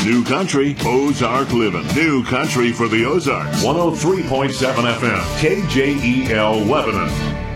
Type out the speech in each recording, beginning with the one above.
New Country, Ozark Living. New Country for the Ozarks. 103.7 FM, KJEL Lebanon.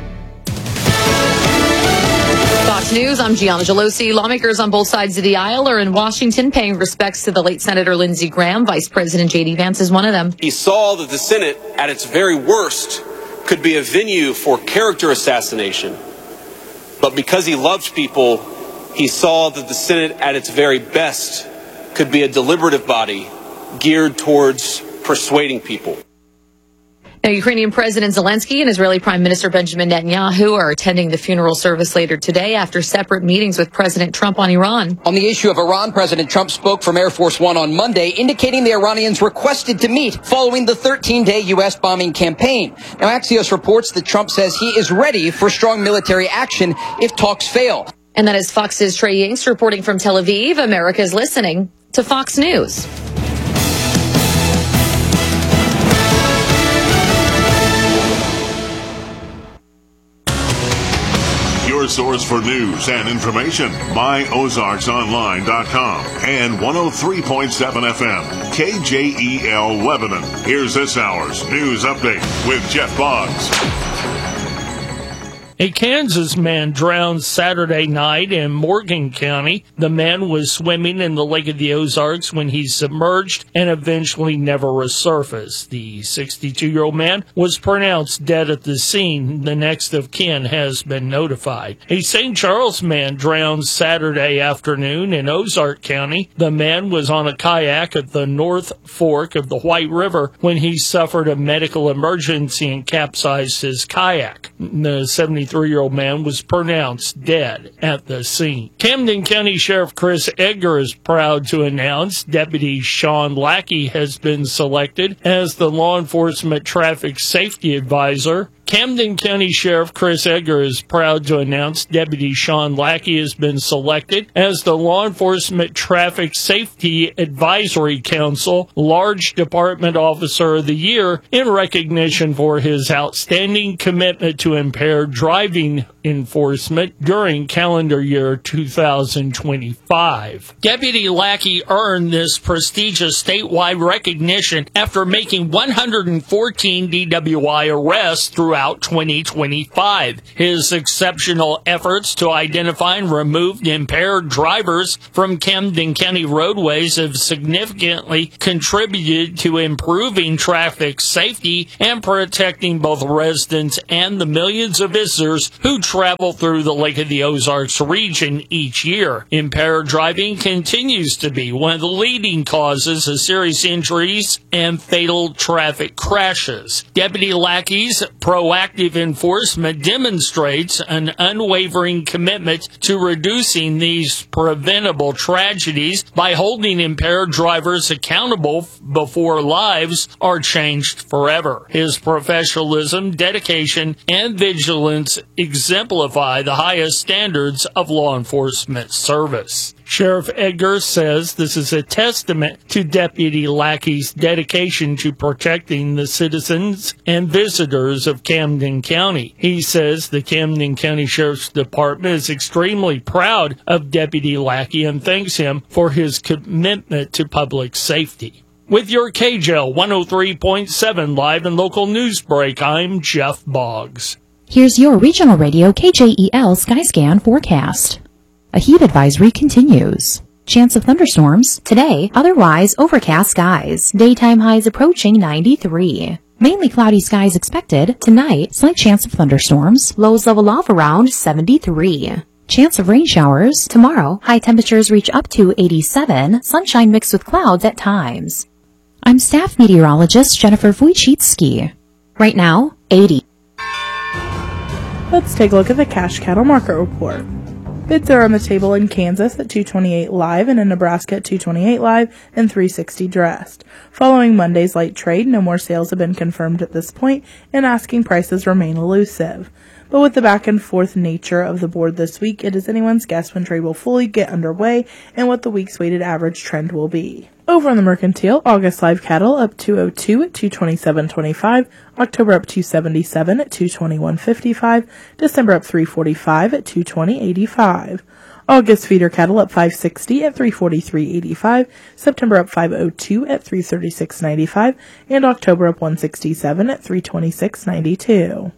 Fox News, I'm Gianna Gelosi. Lawmakers on both sides of the aisle are in Washington paying respects to the late Senator Lindsey Graham. Vice President J.D. Vance is one of them. He saw that the Senate, at its very worst, could be a venue for character assassination. But because he loved people, he saw that the Senate, at its very best, could be a deliberative body geared towards persuading people. Now, Ukrainian President Zelensky and Israeli Prime Minister Benjamin Netanyahu are attending the funeral service later today after separate meetings with President Trump on Iran. On the issue of Iran, President Trump spoke from Air Force One on Monday, indicating the Iranians requested to meet following the 13-day U.S. bombing campaign. Now, Axios reports that Trump says he is ready for strong military action if talks fail. And that is Fox's Trey Yingst reporting from Tel Aviv. America is listening to Fox News. Your source for news and information, myozarksonline.com and 103.7 FM, KJEL Lebanon. Here's this hour's news update with Jeff Boggs. A Kansas man drowned Saturday night in Morgan County. The man was swimming in the Lake of the Ozarks when he submerged and eventually never resurfaced. The 62-year-old man was pronounced dead at the scene. The next of kin has been notified. A St. Charles man drowned Saturday afternoon in Ozark County. The man was on a kayak at the North Fork of the White River when he suffered a medical emergency and capsized his kayak. The 73-year-old man was pronounced dead at the scene. Camden County Sheriff Chris Edgar is proud to announce Deputy Sean Lackey has been selected as the Law Enforcement Traffic Safety Advisor. Camden County Sheriff Chris Edgar is proud to announce Deputy Sean Lackey has been selected as the Law Enforcement Traffic Safety Advisory Council Large Department Officer of the Year in recognition for his outstanding commitment to impaired driving enforcement during calendar year 2025. Deputy Lackey earned this prestigious statewide recognition after making 114 DWI arrests throughout 2025. His exceptional efforts to identify and remove impaired drivers from Camden County roadways have significantly contributed to improving traffic safety and protecting both residents and the millions of visitors who travel through the Lake of the Ozarks region each year. Impaired driving continues to be one of the leading causes of serious injuries and fatal traffic crashes. Deputy Lackey's proactive enforcement demonstrates an unwavering commitment to reducing these preventable tragedies by holding impaired drivers accountable before lives are changed forever. His professionalism, dedication, and vigilance exemplify the highest standards of law enforcement service. Sheriff Edgar says this is a testament to Deputy Lackey's dedication to protecting the citizens and visitors of Camden County. He says the Camden County Sheriff's Department is extremely proud of Deputy Lackey and thanks him for his commitment to public safety. With your KJEL 103.7 live and local news break, I'm Jeff Boggs. Here's your regional radio KJEL Skyscan forecast. A heat advisory continues. Chance of thunderstorms today, otherwise overcast skies. Daytime highs approaching 93. Mainly cloudy skies expected. Tonight, slight chance of thunderstorms. Lows level off around 73. Chance of rain showers. Tomorrow, high temperatures reach up to 87. Sunshine mixed with clouds at times. I'm staff meteorologist Jennifer Wojcicki. Right now, 80. Let's take a look at the cash cattle market report. Bids are on the table in Kansas at $228 live and in Nebraska at $228 live and $360 dressed. Following Monday's light trade, no more sales have been confirmed at this point, and asking prices remain elusive. But with the back and forth nature of the board this week, it is anyone's guess when trade will fully get underway and what the week's weighted average trend will be. Over on the mercantile, August live cattle up 202 at 227.25, October up 277 at 221.55, December up 345 at 220.85. August feeder cattle up 560 at 343.85, September up 502 at 336.95, and October up 167 at 326.92.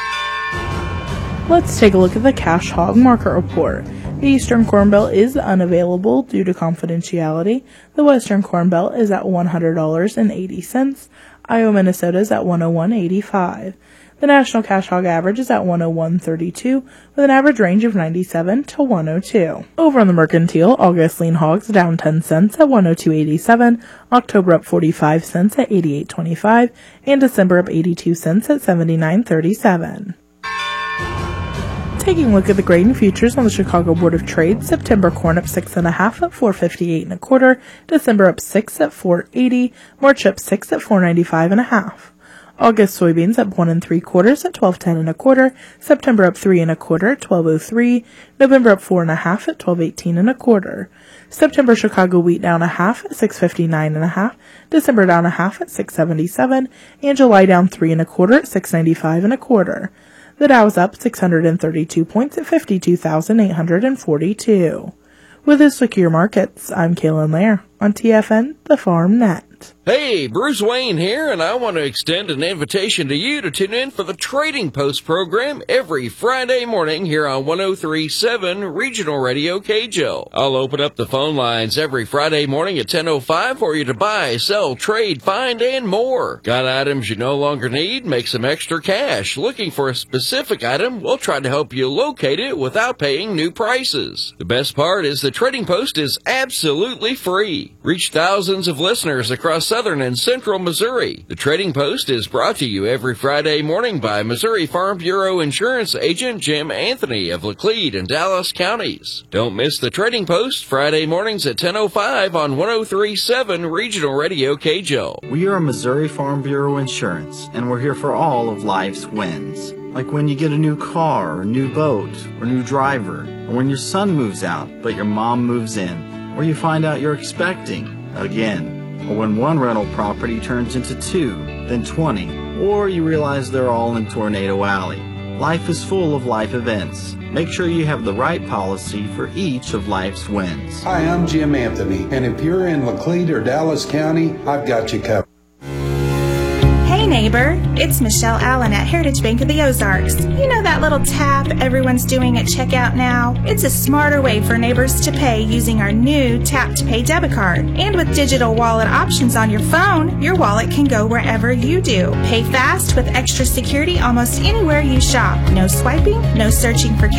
Let's take a look at the cash hog market report. The Eastern Corn Belt is unavailable due to confidentiality. The Western Corn Belt is at $100.80. Iowa, Minnesota is at $101.85. The national cash hog average is at $101.32 with an average range of 97 to 102. Over on the mercantile, August lean hogs down 10 cents at 102.87, October up 45 cents at 88.25, and December up 82 cents at 79.37. Taking a look at the grain futures on the Chicago Board of Trade, September corn up 6.5 at 458 1/4, December up 6 at 480, March up 6 at 495 1/2. August soybeans up 1 3/4 at 1210 1/4, September up 3 1/4 at 1203, November up 4 1/2 at 1218 1/4. September Chicago wheat down 1/2 at 659 1/2, December down 1/2 at 677, and July down 3 1/4 at 695 1/4. The Dow is up 632 points at 52,842. With this look at your markets, I'm Kaylin Lair on TFN, the Farm Net. Hey, Bruce Wayne here, and I want to extend an invitation to you to tune in for the Trading Post program every Friday morning here on 103.7 Regional Radio KJL. I'll open up the phone lines every Friday morning at 10:05 for you to buy, sell, trade, find, and more. Got items you no longer need? Make some extra cash. Looking for a specific item? We'll try to help you locate it without paying new prices. The best part is the Trading Post is absolutely free. Reach thousands of listeners across southern and central Missouri. The Trading Post is brought to you every Friday morning by Missouri Farm Bureau Insurance Agent Jim Anthony of Laclede and Dallas counties. Don't miss the Trading Post Friday mornings at 10:05 on 103.7 Regional Radio KJL. We are Missouri Farm Bureau Insurance, and we're here for all of life's wins. Like when you get a new car, or new boat, or new driver, or when your son moves out, but your mom moves in, or you find out you're expecting again. Or when one rental property turns into 2, then 20, or you realize they're all in Tornado Alley. Life is full of life events. Make sure you have the right policy for each of life's wins. Hi, I'm Jim Anthony, and if you're in Laclede or Dallas County, I've got you covered. Hey neighbor, it's Michelle Allen at Heritage Bank of the Ozarks. You know that little tap everyone's doing at checkout now? It's a smarter way for neighbors to pay using our new Tap to Pay debit card. And with digital wallet options on your phone, your wallet can go wherever you do. Pay fast with extra security almost anywhere you shop. No swiping, no searching for